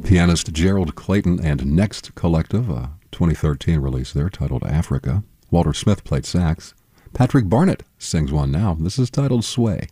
Pianist Gerald Clayton and Next Collective, a 2013 release there titled Africa. Walter Smith played sax. Patrick Barnett sings one now. This is titled Sway.